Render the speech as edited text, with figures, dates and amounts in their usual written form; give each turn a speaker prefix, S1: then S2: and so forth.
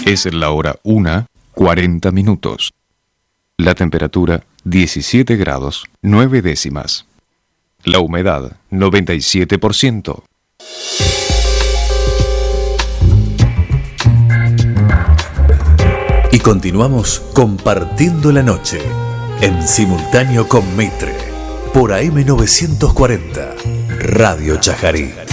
S1: Es la hora 1:40. La temperatura 17 grados 9 décimas. La humedad 97%.
S2: Y continuamos compartiendo la noche en simultáneo con Mitre por AM940 Radio Chajarí.